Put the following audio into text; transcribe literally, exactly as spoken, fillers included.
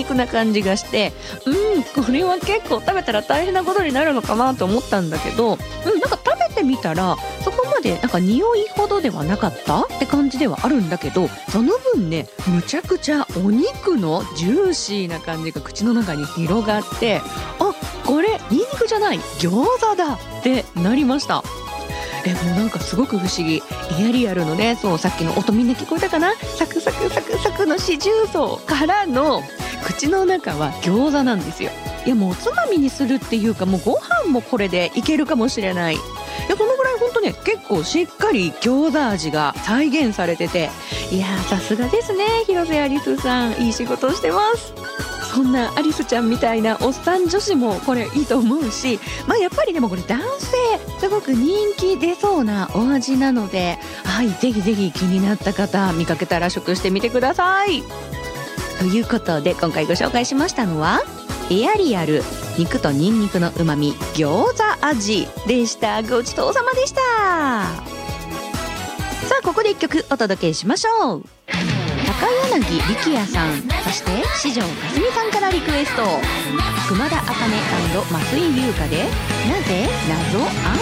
肉な感じがして、うんこれは結構食べたら大変なことになるのかなと思ったんだけど、うんなんか食べてみたらそこまでなんか匂いほどではなかったって感じではあるんだけど、その分ねむちゃくちゃお肉のジューシーな感じが口の中に広がって、あこれニンニクじゃない餃子だってなりました。えもうなんかすごく不思議。エアリアルのね、そうさっきの音みんな聞こえたかな、サクサクサクサクの四重奏からの口の中は餃子なんですよ。いやもうおつまみにするっていうか、もうご飯もこれでいけるかもしれない。いやこのぐらいほんとね結構しっかり餃子味が再現されてて、いやさすがですね広瀬アリスさん、いい仕事をしてます。そんなアリスちゃんみたいなおっさん女子もこれいいと思うし、まあやっぱりでもこれ男性すごく人気出そうなお味なので、はいぜひぜひ気になった方見かけたら食してみてください。ということで今回ご紹介しましたのはエアリアル肉とニンニクのうまみ餃子味でした。ごちそうさまでした。さあここでいっきょくお届けしましょう。高柳力也さん、そして四条かすみさんからリクエスト、熊田茜増井優香でなぜ謎